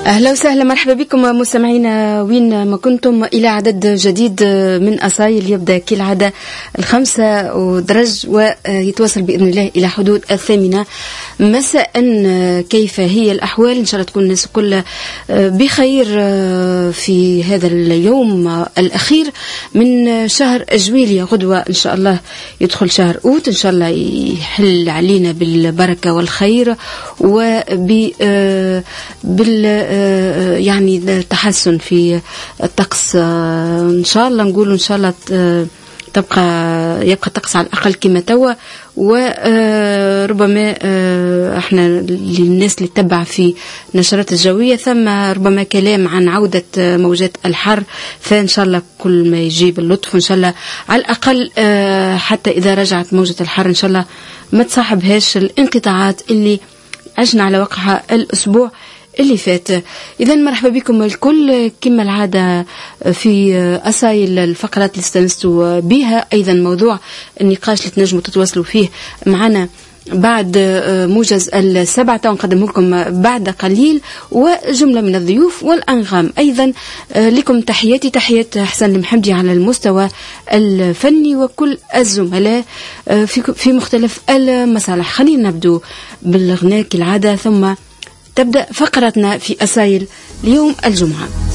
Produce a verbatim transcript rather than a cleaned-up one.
أهلا وسهلا، مرحبا بكم مستمعينا وين ما كنتم إلى عدد جديد من أصايل يبدأ كالعادة الخمسة ودرج ويتواصل بإذن الله إلى حدود الثامنة مساء. كيف هي الأحوال؟ إن شاء الله تكون الناس كلها بخير في هذا اليوم الأخير من شهر جويلية. غدوة إن شاء الله يدخل شهر أوت، إن شاء الله يحل علينا بالبركة والخير وب بال يعني تحسن في الطقس إن شاء الله. نقول إن شاء الله تبقى يبقى الطقس على الأقل كما توا، وربما احنا للناس اللي تتبع في نشرات الجوية ثم ربما كلام عن عودة موجات الحر، فإن شاء الله كل ما يجيب اللطف إن شاء الله على الأقل حتى إذا رجعت موجة الحر إن شاء الله ما تصاحبهاش الانقطاعات اللي عشنا على وقعها الأسبوع اللي فات. إذا مرحبا بكم الكل كما العادة في أسايل الفقرات اللي استنستوا بها، أيضا موضوع النقاش اللي تنجموا تتواصلوا فيه معنا بعد موجز السبعة ونقدمه لكم بعد قليل، وجملة من الضيوف والأنغام. أيضا لكم تحياتي، تحيات حسن المحمدي على المستوى الفني وكل الزملاء في في مختلف المصالح. خلينا نبدو بالغناء كالعادة ثم تبدأ فقرتنا في أسايل اليوم الجمعة.